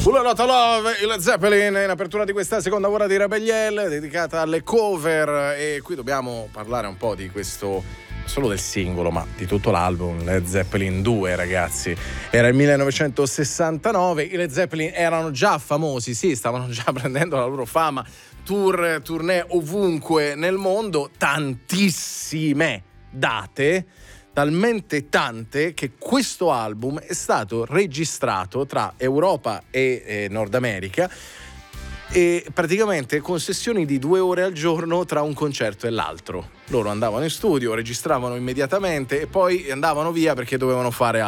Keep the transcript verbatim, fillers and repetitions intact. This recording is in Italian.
Full Lotta Love, il Zeppelin, in apertura di questa seconda ora di Rebelliel dedicata alle cover, e qui dobbiamo parlare un po' di questo, solo del singolo, ma di tutto l'album. Led Zeppelin due, ragazzi, era il millenovecentosessantanove, i Led Zeppelin erano già famosi, sì, stavano già prendendo la loro fama, tour, tournée ovunque nel mondo, tantissime date, talmente tante che questo album è stato registrato tra Europa e eh, Nord America, e praticamente con sessioni di due ore al giorno tra un concerto e l'altro. Loro andavano in studio, registravano immediatamente e poi andavano via perché dovevano fare